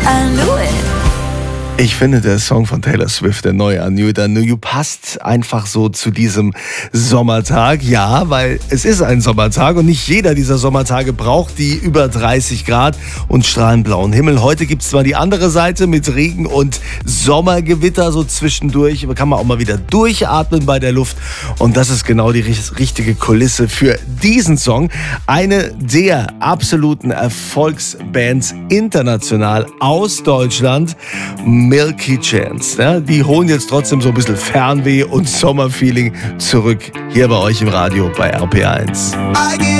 I knew it. Ich finde, der Song von Taylor Swift, der neue I Knew It, I Knew You, passt einfach so zu diesem Sommertag. Ja, weil es ist ein Sommertag und nicht jeder dieser Sommertage braucht die über 30 Grad und strahlend blauen Himmel. Heute gibt es zwar die andere Seite mit Regen und Sommergewitter so zwischendurch. Da kann man auch mal wieder durchatmen bei der Luft. Und das ist genau die richtige Kulisse für diesen Song. Eine der absoluten Erfolgsbands international aus Deutschland, Milky Chance. Ja, die holen jetzt trotzdem so ein bisschen Fernweh und Sommerfeeling zurück hier bei euch im Radio bei RPR1.